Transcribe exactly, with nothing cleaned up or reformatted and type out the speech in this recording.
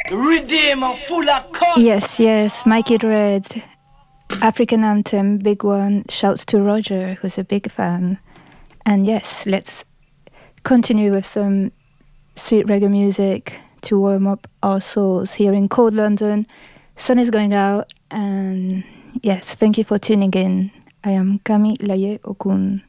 Redeemer full of con. Yes, yes, Mikey Dread, African anthem, big one. Shouts to Roger, who's a big fan. And yes, let's continue with some sweet reggae music to warm up our souls here in cold London. Sun is going out, and yes, thank you for tuning in. I am Kami Laye Okun.